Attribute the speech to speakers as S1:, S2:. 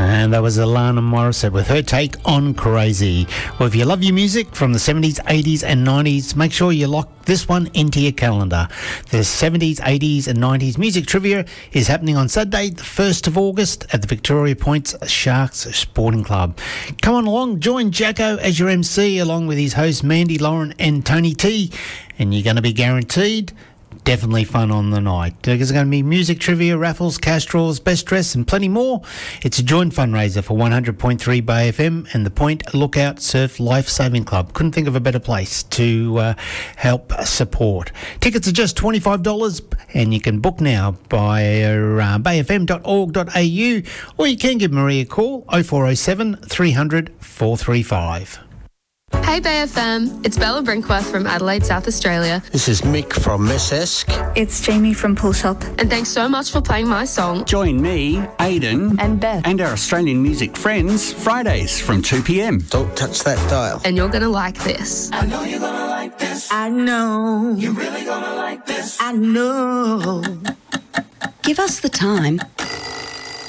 S1: And that was Alana Morissette with her take on Crazy. Well, if you love your music from the 70s, 80s and 90s, make sure you lock this one into your calendar. The 70s, 80s and 90s music trivia is happening on Saturday, the 1st of August at the Victoria Points Sharks Sporting Club. Come on along, join Jacko as your MC along with his hosts Mandy, Lauren and Tony T, and you're going to be guaranteed definitely fun on the night. There's going to be music trivia, raffles, cash draws, best dress and plenty more. It's a joint fundraiser for 100.3 Bay FM and the Point Lookout Surf Life Saving Club. Couldn't think of a better place to help support. Tickets are just $25 and you can book now by bayfm.org.au or you can give Marie a call 0407 300 435.
S2: Hey Bay FM, it's Bella Brinkworth from Adelaide, South Australia.
S3: This is Mick from Miss Esk.
S4: It's Jamie from Pool Shop.
S2: And thanks so much for playing my song.
S5: Join me, Aidan
S4: And Beth.
S5: and our Australian music friends Fridays from 2 p.m.
S3: Don't touch that dial.
S2: And you're going to like this.
S6: I know you're gonna like this.
S4: I know.
S6: You're really gonna like this.
S4: I know.
S7: Give us the time